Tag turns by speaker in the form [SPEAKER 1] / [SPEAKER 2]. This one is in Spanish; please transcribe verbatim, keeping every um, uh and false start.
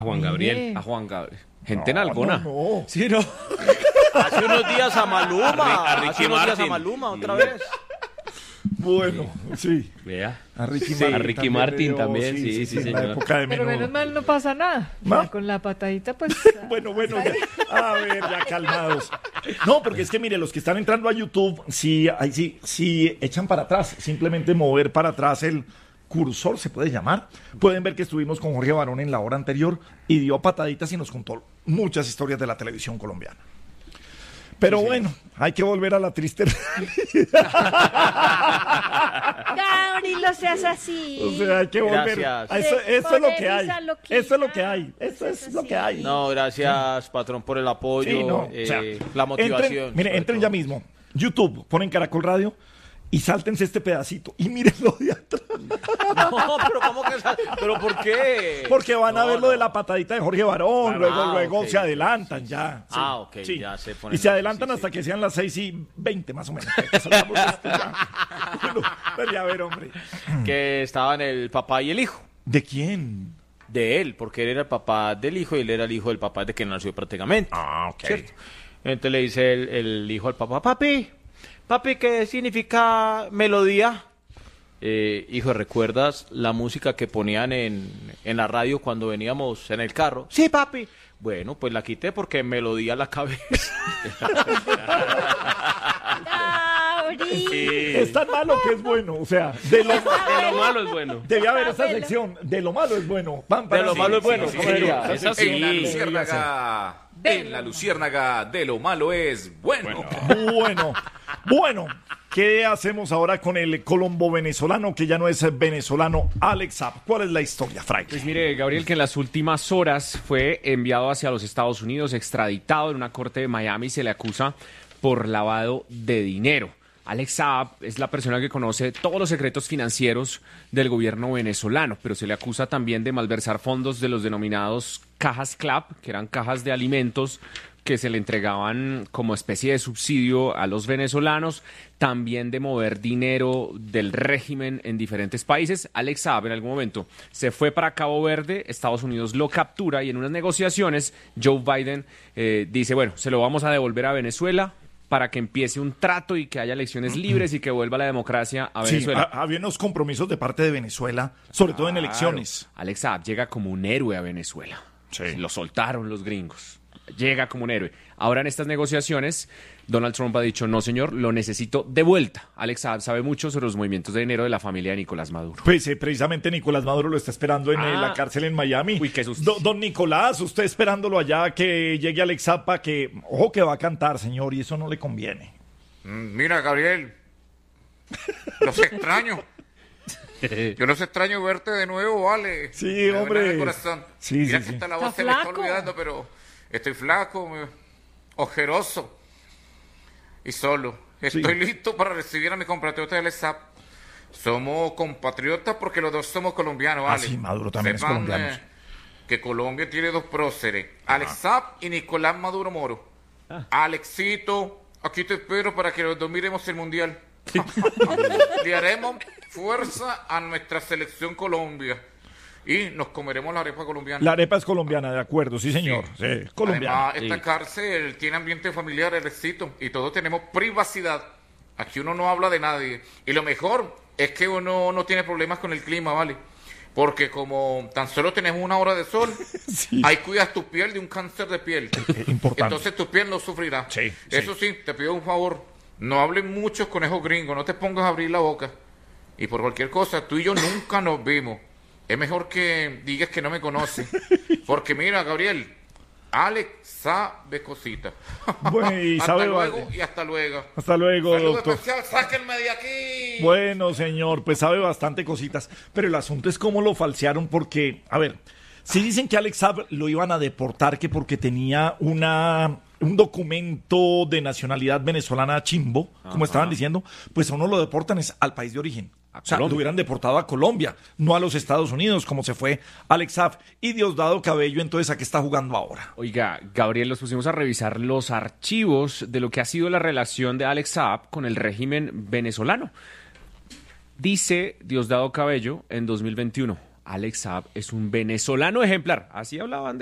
[SPEAKER 1] Juan Gabriel.
[SPEAKER 2] Mire.
[SPEAKER 3] A Juan Gabriel. Gente
[SPEAKER 4] No,
[SPEAKER 3] nalgona.
[SPEAKER 4] no, no.
[SPEAKER 3] Sí, no.
[SPEAKER 5] Hace unos días a Maluma.
[SPEAKER 1] A Ricky
[SPEAKER 5] Hace unos días a
[SPEAKER 1] Martin.
[SPEAKER 5] Maluma otra vez.
[SPEAKER 4] Bueno, sí.
[SPEAKER 1] Vea.
[SPEAKER 4] A Ricky
[SPEAKER 1] Sí,
[SPEAKER 4] Martin,
[SPEAKER 1] a Ricky Martin también, sí, sí,
[SPEAKER 4] en la
[SPEAKER 1] señor.
[SPEAKER 4] época de
[SPEAKER 2] Pero
[SPEAKER 4] Menudo.
[SPEAKER 2] menos mal no pasa nada.
[SPEAKER 4] ¿No?
[SPEAKER 2] Ya con la patadita, pues.
[SPEAKER 4] Bueno, bueno, ya. A ver, ya calmados. No, porque es que mire, los que están entrando a YouTube, sí, ahí sí, sí echan para atrás, simplemente mover para atrás el cursor, se puede llamar. Pueden ver que estuvimos con Jorge Barón en la hora anterior y dio pataditas y nos contó muchas historias de la televisión colombiana. Pero bueno, hay que volver a la triste realidad.
[SPEAKER 6] Gabriel, no seas así.
[SPEAKER 4] O sea, hay que volver.
[SPEAKER 5] Gracias.
[SPEAKER 4] a Eso,
[SPEAKER 6] Se
[SPEAKER 4] eso es lo
[SPEAKER 6] pone
[SPEAKER 4] que hay.
[SPEAKER 6] risa loquita.
[SPEAKER 4] Eso es lo que hay. Eso es lo que hay.
[SPEAKER 5] No, gracias, patrón, por el apoyo,
[SPEAKER 4] Sí, no,
[SPEAKER 5] eh,
[SPEAKER 4] o sea,
[SPEAKER 5] la motivación.
[SPEAKER 4] Entren, mire,
[SPEAKER 5] sobre
[SPEAKER 4] entren
[SPEAKER 5] todo.
[SPEAKER 4] ya mismo. YouTube, ponen Caracol Radio y sáltense este pedacito y mírenlo de atrás.
[SPEAKER 5] No, pero ¿cómo que sa- ¿Pero por qué?
[SPEAKER 4] Porque van a
[SPEAKER 5] No,
[SPEAKER 4] ver lo
[SPEAKER 5] no.
[SPEAKER 4] de la patadita de Jorge Barón, luego,
[SPEAKER 5] Ah,
[SPEAKER 4] luego
[SPEAKER 5] ok.
[SPEAKER 4] se adelantan ya. sí,
[SPEAKER 5] Ah, ok,
[SPEAKER 4] sí.
[SPEAKER 5] ya se ponen
[SPEAKER 4] Y se
[SPEAKER 5] así,
[SPEAKER 4] adelantan
[SPEAKER 5] sí,
[SPEAKER 4] hasta
[SPEAKER 5] sí.
[SPEAKER 4] que sean las seis y veinte más o menos. que salgamos de esto ya. Bueno, pero ya a ver, hombre.
[SPEAKER 5] Que estaban el papá y el hijo
[SPEAKER 4] ¿De quién?
[SPEAKER 5] de él, porque él era el papá del hijo y él era el hijo del papá de que nació prácticamente.
[SPEAKER 4] Ah, ok.
[SPEAKER 5] ¿Cierto? Entonces le dice el, el hijo al papá, papi, papi, ¿qué significa melodía? Eh, hijo, ¿recuerdas la música que ponían en, en la radio cuando veníamos en el carro? Sí, papi. Bueno, pues la quité porque melodía la cabeza.
[SPEAKER 6] Gabriel.
[SPEAKER 4] Es tan malo que es bueno. O sea, de lo,
[SPEAKER 1] De lo malo es bueno.
[SPEAKER 4] debía haber esa
[SPEAKER 6] Pelo.
[SPEAKER 4] sección. De lo malo es bueno. Van para
[SPEAKER 5] De lo
[SPEAKER 4] sí,
[SPEAKER 5] malo es
[SPEAKER 4] sí,
[SPEAKER 5] bueno,
[SPEAKER 4] sí,
[SPEAKER 5] ¿cómo
[SPEAKER 4] sí,
[SPEAKER 5] diría?
[SPEAKER 4] esa
[SPEAKER 1] Esa
[SPEAKER 4] sección
[SPEAKER 1] sí.
[SPEAKER 7] En la
[SPEAKER 4] debería ser.
[SPEAKER 7] luciérnaga, en la luciérnaga de lo malo es bueno.
[SPEAKER 4] Bueno, bueno, ¿qué hacemos ahora con el colombo venezolano que ya no es venezolano, Alex Saab? ¿Cuál es la historia, Frank?
[SPEAKER 3] Pues mire, Gabriel, que en las últimas horas fue enviado hacia los Estados Unidos, extraditado en una corte de Miami, se le acusa por lavado de dinero. Alex Saab es la persona que conoce todos los secretos financieros del gobierno venezolano, pero se le acusa también de malversar fondos de los denominados cajas CLAP, que eran cajas de alimentos que se le entregaban como especie de subsidio a los venezolanos, también de mover dinero del régimen en diferentes países. Alex Saab en algún momento se fue para Cabo Verde, Estados Unidos lo captura y en unas negociaciones Joe Biden eh, dice, bueno, se lo vamos a devolver a Venezuela para que empiece un trato y que haya elecciones libres y que vuelva la democracia a
[SPEAKER 4] Sí,
[SPEAKER 3] Venezuela.
[SPEAKER 4] ha- había unos compromisos de parte de Venezuela, sobre todo en
[SPEAKER 3] Claro.
[SPEAKER 4] elecciones.
[SPEAKER 3] Alex Saab llega como un héroe a Venezuela.
[SPEAKER 4] Sí.
[SPEAKER 3] Lo soltaron los gringos. Llega como un héroe. Ahora en estas negociaciones, Donald Trump ha dicho, no señor, lo necesito de vuelta. Alex Saab sabe mucho sobre los movimientos de dinero de la familia de Nicolás Maduro.
[SPEAKER 4] Pues eh, precisamente Nicolás Maduro lo está esperando en eh,
[SPEAKER 3] Ah.
[SPEAKER 4] la cárcel en Miami.
[SPEAKER 3] Uy, qué susto.
[SPEAKER 4] Do- don Nicolás, usted esperándolo allá que llegue Alex Saab para que, ojo que va a cantar, señor, y eso no le conviene.
[SPEAKER 7] Mm, Mira, Gabriel, los extraño. Yo los extraño verte de nuevo, vale.
[SPEAKER 4] Sí,
[SPEAKER 7] De verdad,
[SPEAKER 4] hombre.
[SPEAKER 7] de corazón.
[SPEAKER 4] Sí,
[SPEAKER 7] Mira
[SPEAKER 4] sí,
[SPEAKER 7] que
[SPEAKER 4] sí.
[SPEAKER 7] hasta la
[SPEAKER 6] Está
[SPEAKER 7] voz se me está
[SPEAKER 6] flaco.
[SPEAKER 7] olvidando, pero estoy flaco, me- ojeroso y solo. Estoy listo para recibir a mi compatriota del S A P. Somos compatriotas porque los dos somos colombianos,
[SPEAKER 4] Ah,
[SPEAKER 7] ¿vale?
[SPEAKER 4] sí, Maduro también es
[SPEAKER 7] Sepan,
[SPEAKER 4] colombiano,
[SPEAKER 7] eh,
[SPEAKER 4] sí.
[SPEAKER 7] que Colombia tiene dos próceres, Alex Saab y Nicolás Maduro Moro. Alexito, aquí te espero para que los dos miremos el mundial. Le haremos fuerza a nuestra selección Colombia y nos comeremos la arepa colombiana.
[SPEAKER 4] La arepa es colombiana, de acuerdo, sí, señor. Sí, colombiana.
[SPEAKER 7] Además, esta cárcel tiene ambiente familiar, Alexito, y todos tenemos privacidad. Aquí uno no habla de nadie. Y lo mejor es que uno no tiene problemas con el clima, ¿vale? Porque como tan solo tenemos una hora de sol,
[SPEAKER 4] Sí.
[SPEAKER 7] ahí cuidas tu piel de un cáncer de piel.
[SPEAKER 4] Eh, importante.
[SPEAKER 7] Entonces tu piel no sufrirá.
[SPEAKER 4] Sí,
[SPEAKER 7] Eso sí, te pido un favor. No hablen muchos conejos gringos, no te pongas a abrir la boca. Y por cualquier cosa, tú y yo nunca nos vimos. Es mejor que digas que no me conoces. Porque mira, Gabriel, Alex sabe cositas.
[SPEAKER 4] Bueno, y
[SPEAKER 7] hasta
[SPEAKER 4] sabe-
[SPEAKER 7] luego y hasta luego.
[SPEAKER 4] Hasta luego,
[SPEAKER 7] Saludo
[SPEAKER 4] doctor.
[SPEAKER 7] especial, sáquenme de aquí.
[SPEAKER 4] Bueno, señor, pues sabe bastante cositas, pero el asunto es cómo lo falsearon porque, a ver, si dicen que Alex Saab lo iban a deportar que porque tenía una un documento de nacionalidad venezolana chimbo, como estaban diciendo, pues a uno lo deportan es al país de origen. O sea, lo
[SPEAKER 3] Colombia.
[SPEAKER 4] hubieran deportado a Colombia, no a los Estados Unidos, como se fue Alex Saab. Y Diosdado Cabello, entonces, ¿a qué está jugando ahora?
[SPEAKER 3] Oiga, Gabriel, nos pusimos a revisar los archivos de lo que ha sido la relación de Alex Saab con el régimen venezolano. Dice Diosdado Cabello en dos mil veintiuno, Alex Saab es un venezolano ejemplar. Así hablaban de